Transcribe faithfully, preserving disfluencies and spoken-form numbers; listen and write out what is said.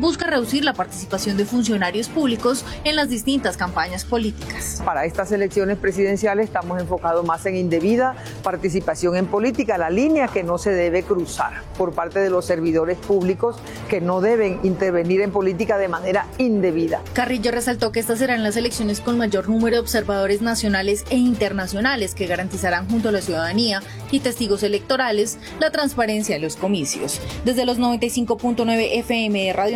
busca reducir la participación de funcionarios públicos en las distintas campañas políticas. Para estas elecciones presidenciales estamos enfocados más en indebida participación en política, la línea que no se debe cruzar por parte de los servidores públicos que no deben intervenir en política de manera indebida. Carrillo resaltó que estas serán las elecciones con mayor número de observadores nacionales e internacionales que garantizarán junto a la ciudadanía y testigos electorales la transparencia de los comicios. Desde los noventa y cinco punto nueve F M de Radio